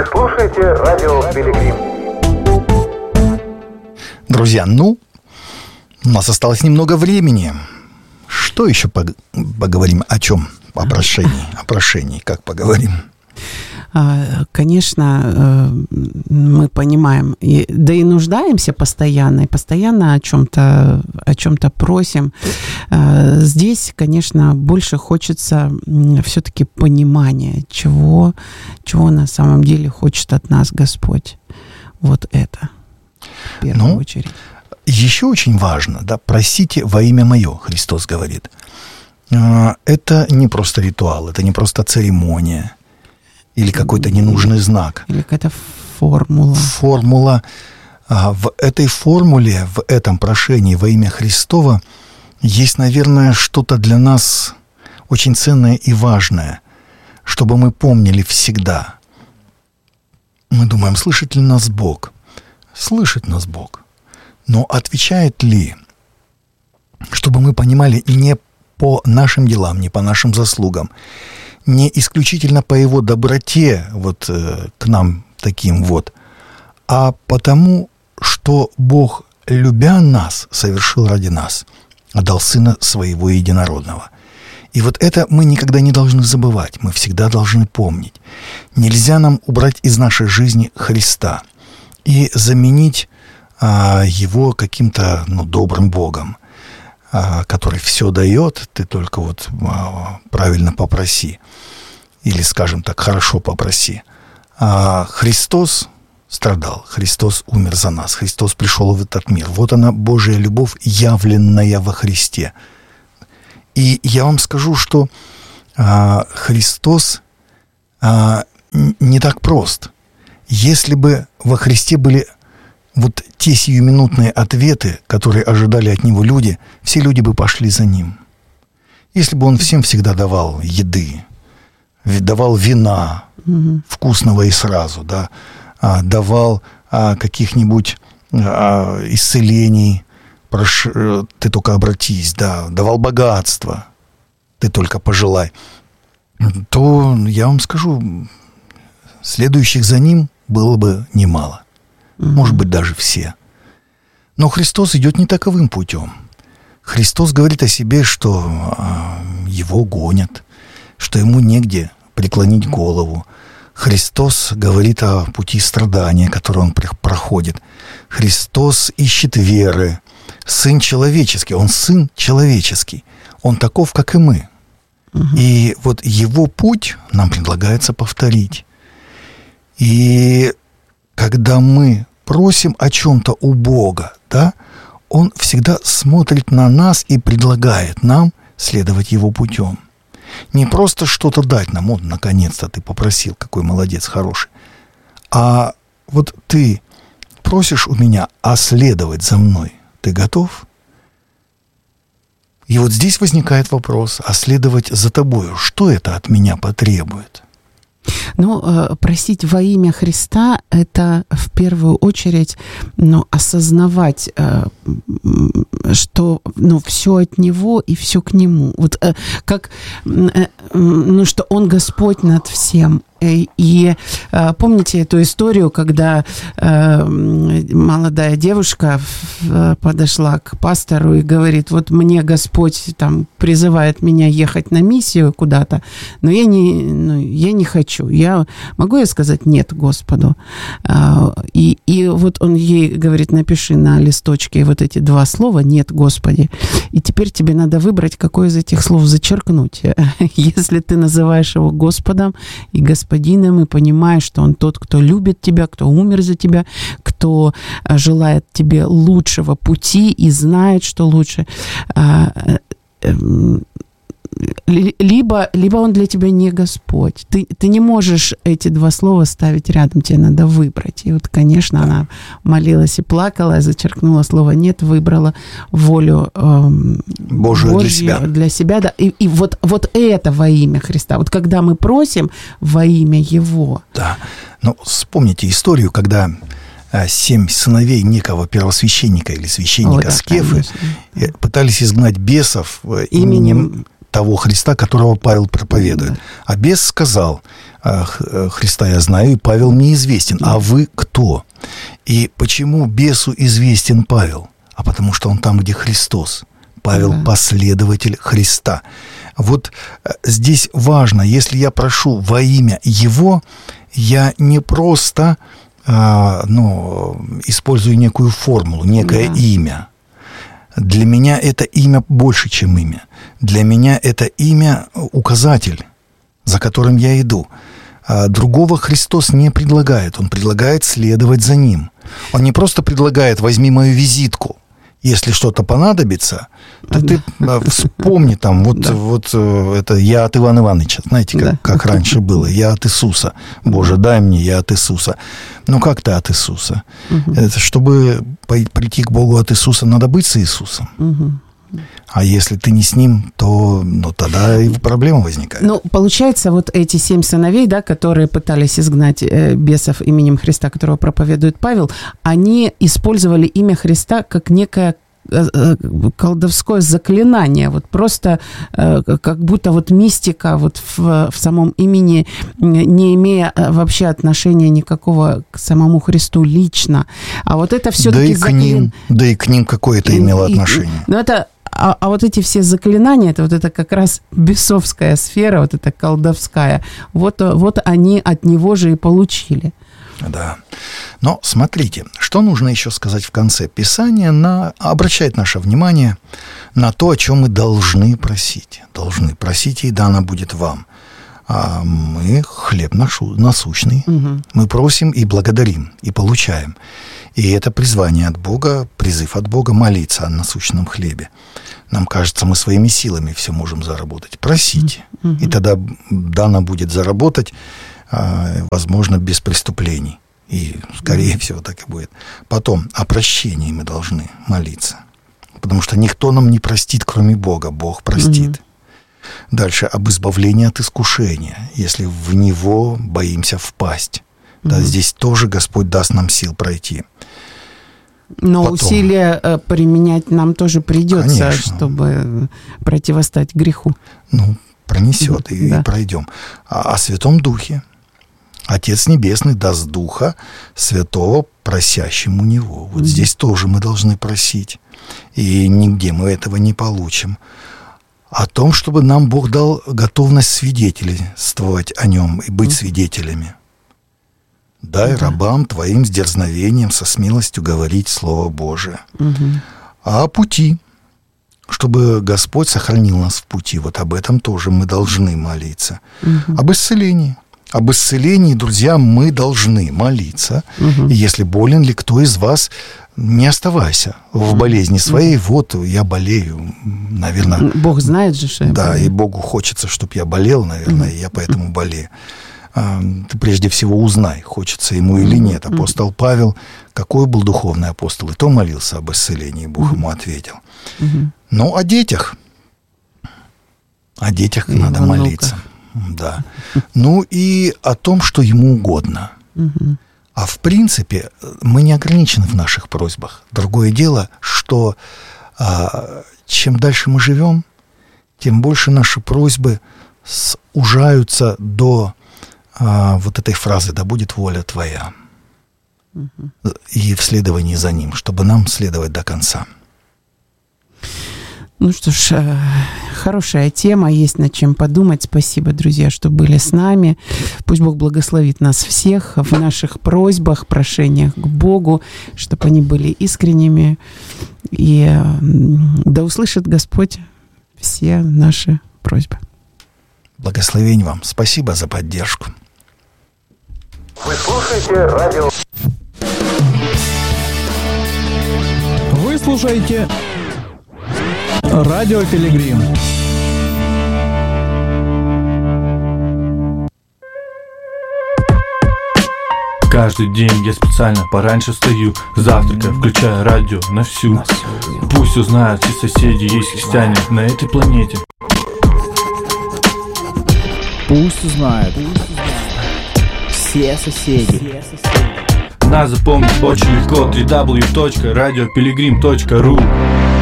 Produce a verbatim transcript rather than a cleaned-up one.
Вы слушаете радио Пилигрим. Друзья, ну, у нас осталось немного времени. Что еще поговорим? О чем? О прошении. О прошении. Как поговорим? Конечно, мы понимаем, да и нуждаемся постоянно, и постоянно о чем-то, о чем-то просим. Здесь, конечно, больше хочется все-таки понимания, чего, чего на самом деле хочет от нас Господь. Вот это, в первую ну, очередь. Еще очень важно, да, просите во имя мое, Христос говорит. Это не просто ритуал, это не просто церемония. Или какой-то ненужный знак. Или какая-то формула. Формула. В этой формуле, в этом прошении во имя Христова есть, наверное, что-то для нас очень ценное и важное, чтобы мы помнили всегда. Мы думаем, слышит ли нас Бог? Слышит нас Бог. Но отвечает ли? Чтобы мы понимали не по нашим делам, не по нашим заслугам, не исключительно по его доброте вот э, к нам таким вот, а потому, что Бог, любя нас, совершил ради нас, отдал Сына Своего Единородного. И вот это мы никогда не должны забывать, мы всегда должны помнить. Нельзя нам убрать из нашей жизни Христа и заменить а, Его каким-то ну, добрым Богом, а, который все дает, ты только вот а, правильно попроси. Или, скажем так, хорошо попроси. А Христос страдал, Христос умер за нас, Христос пришел в этот мир. Вот она, Божья любовь, явленная во Христе. И я вам скажу, что а, Христос а, не так прост. Если бы во Христе были вот те сиюминутные ответы, которые ожидали от Него люди, все люди бы пошли за Ним. Если бы Он всем всегда давал еды, давал вина угу. вкусного и сразу, да, а, давал а, каких-нибудь а, исцелений, прош... ты только обратись, да, давал богатство, ты только пожелай, то я вам скажу, следующих за ним было бы немало, угу. может быть, даже все. Но Христос идет не таковым путем. Христос говорит о себе, что а, его гонят, что ему негде преклонить голову. Христос говорит о пути страдания, который он проходит. Христос ищет веры. Сын человеческий, он сын человеческий. Он таков, как и мы. Угу. И вот его путь нам предлагается повторить. И когда мы просим о чем-то у Бога, да, он всегда смотрит на нас и предлагает нам следовать его путем. Не просто что-то дать нам, вот, наконец-то ты попросил, какой молодец, хороший. А вот ты просишь у меня, а следовать за мной ты готов? И вот здесь возникает вопрос, а следовать за тобою, что это от меня потребует? Ну, просить во имя Христа – это в первую очередь ну, осознавать, что ну, все от Него и все к Нему. Вот как, ну, что Он Господь над всем. И э, помните эту историю, когда э, молодая девушка э, подошла к пастору и говорит, вот мне Господь там призывает меня ехать на миссию куда-то, но я не, ну, я не хочу. Я могу я сказать нет Господу? Э, и, и вот он ей говорит, напиши на листочке вот эти два слова «нет, Господи». И теперь тебе надо выбрать, какое из этих слов зачеркнуть. Если ты называешь его Господом и Господом, и понимаешь, что Он тот, кто любит тебя, кто умер за тебя, кто желает тебе лучшего пути и знает, что лучше. Либо, либо Он для тебя не Господь. Ты, ты не можешь эти два слова ставить рядом, тебе надо выбрать. И вот, конечно, да. она молилась и плакала, зачеркнула слово «нет», выбрала волю эм, Божию, Божью для себя. Для себя да. И, и вот, вот это во имя Христа. Вот когда мы просим во имя Его. Да. Ну, вспомните историю, когда семь сыновей некого первосвященника или священника Ой, да, Скефы конечно. пытались изгнать бесов именем того Христа, которого Павел проповедует. А бес сказал: Христа я знаю, и Павел мне известен. А вы кто? И почему бесу известен Павел? А потому что он там, где Христос. Павел да. последователь Христа. Вот здесь важно, если я прошу во имя Его, я не просто а, ну, использую некую формулу, некое да. имя. Для меня это имя больше, чем имя. Для меня это имя указатель, за которым я иду. А другого Христос не предлагает. Он предлагает следовать за Ним. Он не просто предлагает: возьми мою визитку. Если что-то понадобится, то да. ты вспомни там, вот, да. вот это я от Ивана Ивановича, знаете, как, да. как раньше было, я от Иисуса. Боже, дай мне, я от Иисуса. Ну, как ты от Иисуса? Угу. Это, чтобы прийти к Богу от Иисуса, надо быть с Иисусом. Угу. А если ты не с ним, то ну, тогда и проблема возникает. Ну, получается, вот эти семь сыновей, да, которые пытались изгнать э, бесов именем Христа, которого проповедует Павел, они использовали имя Христа как некое э, э, колдовское заклинание. Вот просто э, как будто вот мистика вот в, в самом имени, не имея вообще отношения никакого к самому Христу лично. А вот это все-таки... Да и к ним, да и к ним какое-то имело и, отношение. Ну, это... А, а вот эти все заклинания, это вот это как раз бесовская сфера, вот эта колдовская, вот, вот они от него же и получили. Да. Но смотрите, что нужно еще сказать в конце. Писание на, обращает наше внимание на то, о чем мы должны просить. Должны просить, и дано будет вам. А мы хлеб нашу, насущный. Угу. Мы просим и благодарим, и получаем. И это призвание от Бога, призыв от Бога молиться о насущном хлебе. Нам кажется, мы своими силами все можем заработать. Просите. Mm-hmm. И тогда дано будет заработать, возможно, без преступлений. И, скорее mm-hmm. всего, так и будет. Потом, о прощении мы должны молиться. Потому что никто нам не простит, кроме Бога. Бог простит. Mm-hmm. Дальше, об избавлении от искушения, если в него боимся впасть. Да, mm-hmm. здесь тоже Господь даст нам сил пройти. Но Потом, усилия э, применять нам тоже придется, конечно, чтобы противостоять греху. Ну, пронесет, mm-hmm. и, да. и пройдем. А о Святом Духе. Отец Небесный даст Духа Святого просящему Него. Вот mm-hmm. здесь тоже мы должны просить. И нигде мы этого не получим. О том, чтобы нам Бог дал готовность свидетельствовать о Нем и быть mm-hmm. свидетелями. Дай да. рабам твоим с дерзновением, со смелостью говорить Слово Божие. Угу. А о пути, чтобы Господь сохранил нас в пути. Вот об этом тоже мы должны молиться. Угу. Об исцелении. Об исцелении, друзья, мы должны молиться. Угу. И если болен ли кто из вас, не оставайся в болезни своей. Угу. Вот я болею, наверное. Бог знает же, что я Да, болею. И Богу хочется, чтобы я болел, наверное, угу. и я поэтому болею. Ты прежде всего узнай, хочется ему или нет. Апостол Павел, какой был духовный апостол, и то молился об исцелении, Бог ему ответил. Но о детях. О детях и надо молиться. Да. Ну и о том, что ему угодно. А в принципе мы не ограничены в наших просьбах. Другое дело, что а, чем дальше мы живем, тем больше наши просьбы сужаются до а, вот этой фразы «да будет воля твоя». Угу. И в следовании за ним, чтобы нам следовать до конца. Ну что ж, хорошая тема, есть над чем подумать. Спасибо, друзья, что были с нами. Пусть Бог благословит нас всех в наших просьбах, прошениях к Богу, чтобы они были искренними. И да услышит Господь все наши просьбы. Благословень вам. Спасибо за поддержку. Вы слушаете радио... Вы слушаете... Радио Пилигрим. Каждый день я специально пораньше встаю, завтракаю, включаю радио на всю. Пусть узнают все соседи, есть христиане на этой планете. Пусть узнают все соседи. Нас запомнить очень легко. дабл ю дабл ю дабл ю точка радио пилигрим точка ру.